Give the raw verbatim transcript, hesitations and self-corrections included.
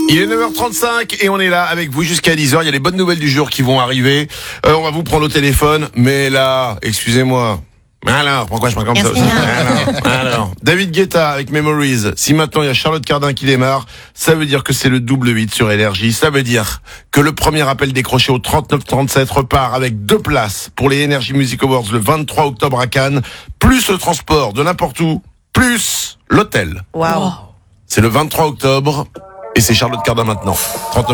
Il est neuf heures trente-cinq et on est là avec vous jusqu'à dix heures. Il y a les bonnes nouvelles du jour qui vont arriver. Euh, on va vous prendre au téléphone. Mais là, excusez-moi. Alors, pourquoi je parle comme ça aussi alors, alors, David Guetta avec Memories. Si maintenant il y a Charlotte Cardin qui démarre, ça veut dire que c'est le double huit sur Énergie. Ça veut dire que le premier appel décroché au trente-neuf trente-sept repart avec deux places pour les Energy Music Awards le vingt-trois octobre à Cannes, plus le transport de n'importe où, plus l'hôtel. Waouh. C'est le vingt-trois octobre et c'est Charlotte Cardin maintenant. trente-neuf